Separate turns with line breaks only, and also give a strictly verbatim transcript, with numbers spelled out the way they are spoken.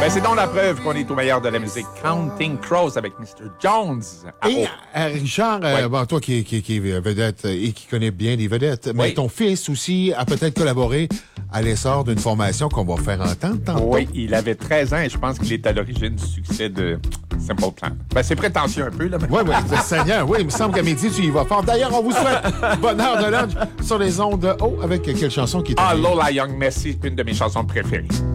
Ben, c'est donc la preuve qu'on est au meilleur de la musique. Counting Crows avec mister Jones. Ah,
Et
oh.
euh, Richard, euh,
Ouais.
bon, toi qui, qui, qui est vedette et qui connais bien les vedettes, mais
Oui.
ton fils aussi a peut-être collaboré à l'essor d'une formation qu'on va faire entendre tantôt.
Oui, il avait treize ans et je pense qu'il est à l'origine du succès de Simple Plan. Ben, c'est prétentieux un peu, là. Mais...
Oui, oui, c'est Seigneur. Oui, il me semble qu'à midi, tu y vas fort. D'ailleurs, on vous souhaite bonne heure de lunch sur les ondes. Oh, avec quelle chanson qui est
Ah,
arrivée?
Lola Young, merci, une de mes chansons préférées.